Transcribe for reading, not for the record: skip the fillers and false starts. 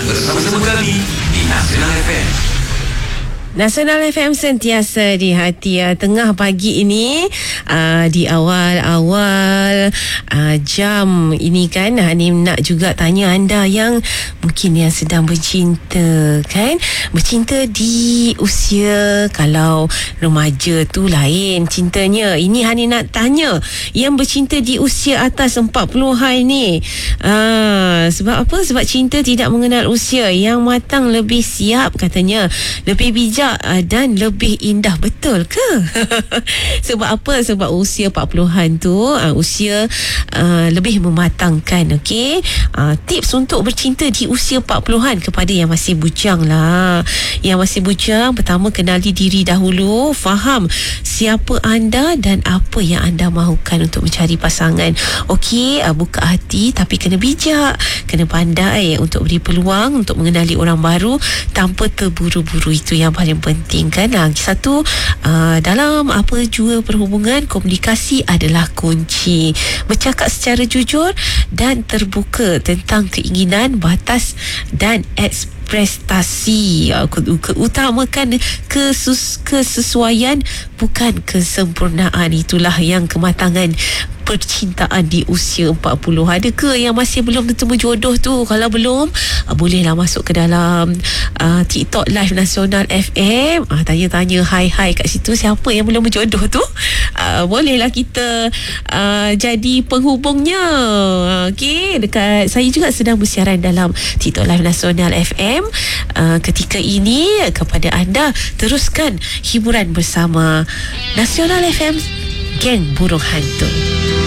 bersama-sama kami di Nasional FM. Nasional FM sentiasa di hati tengah pagi ini, di awal-awal jam ini kan, Hanim nak juga tanya anda yang mungkin yang sedang bercinta kan, bercinta di usia, kalau remaja tu lain cintanya. Ini Hanim nak tanya yang bercinta di usia atas 40-an ni, sebab apa? Sebab cinta tidak mengenal usia. Yang matang lebih siap katanya, lebih bijak dan lebih indah. Betul ke? Sebab apa? Sebab usia 40-an tu usia lebih mematangkan. Okey, tips untuk bercinta di usia 40-an kepada yang masih bujang lah. Yang masih bujang, pertama kenali diri dahulu, faham siapa anda dan apa yang anda mahukan untuk mencari pasangan. Okey, buka hati tapi kena bijak, kena pandai untuk beri peluang untuk mengenali orang baru tanpa terburu-buru. Itu yang paling penting kan. Lagi satu, dalam apa jua perhubungan, komunikasi adalah kunci. Bercakap secara jujur dan terbuka tentang keinginan, batas dan prestasi. Utamakan kesesuaian, bukan kesempurnaan. Itulah yang kematangan percintaan di usia 40. Ada ke yang masih belum bertemu jodoh tu? Kalau belum, bolehlah masuk ke dalam TikTok Live Nasional FM, tanya-tanya hai-hai kat situ, siapa yang belum berjodoh tu, bolehlah kita jadi penghubungnya. Okey, dekat saya juga sedang bersiaran dalam TikTok Live Nasional FM ketika ini. Kepada anda, teruskan hiburan bersama Nasional FM, Geng Burung Hantu.